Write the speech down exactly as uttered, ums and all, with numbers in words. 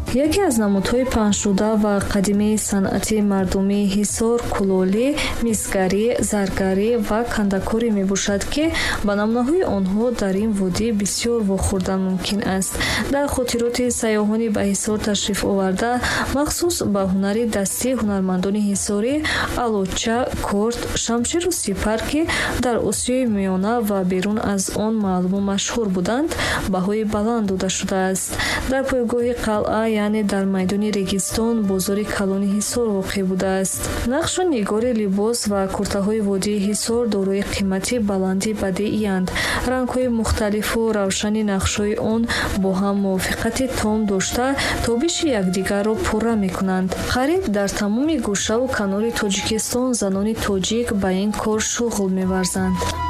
яке аз намудҳои паҳншуда ва қадимии санъати мардумии ҳисор кулолӣ, мисгарӣ, заргарӣ ва кандакорӣ мебошад, ки ба намунаҳои онҳо дар ин водӣ бисёр вохӯрдан мумкин аст. дар хотироти сайёҳони ба ҳисор ташриф оварда махсус ба ҳунари дастии ҳунармандони ҳисорӣ алоча, корт, шамширу сипар, ки дар осиёи миёна ва берун аз он маълуму машҳур буданд, баҳои баланд дода шудааст. дар пойгоҳи қалъа, яъне дар майдони регистон, бозори калони ҳисор воқеъ будааст. нақшу нигори либос ва куртаҳои водии ҳисор дорои қимати баланди бадеиянд. рангҳои мухталифу равшани нақшҳои он бо ҳам мувофиқати том дошта тобиши якдигарро пурра мекунанд. қариб дар тамоми гӯшаву канори тоҷикистон занони тоҷик ба ин кор шуғл меварзанд.